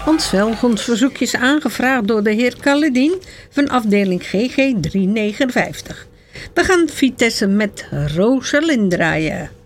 Ons volgensverzoekje is aangevraagd door de heer Kaledien van afdeling GG 359. We gaan Vitesse met Rosalind draaien.